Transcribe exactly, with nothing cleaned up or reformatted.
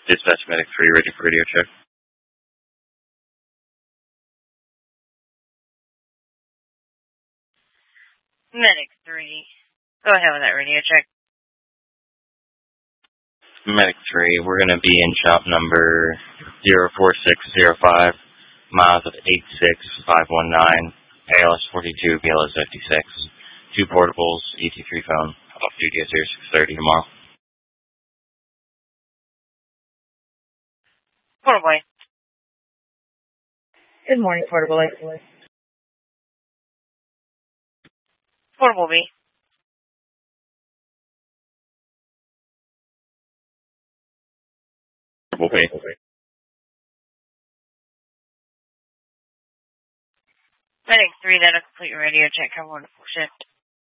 Dispatch Medic three, ready for radio check. Medic three. Go ahead with that radio check. Medic three, we're going to be in shop number zero four six zero five, miles of eight six five one nine, A L S forty-two, B L S fifty-six. Two portables, E T three phone, off duty at zero six thirty tomorrow. Portable A. Good morning, Portable A. Portable B. Portable B. Medic three, that'll complete your radio check. Have a wonderful shift.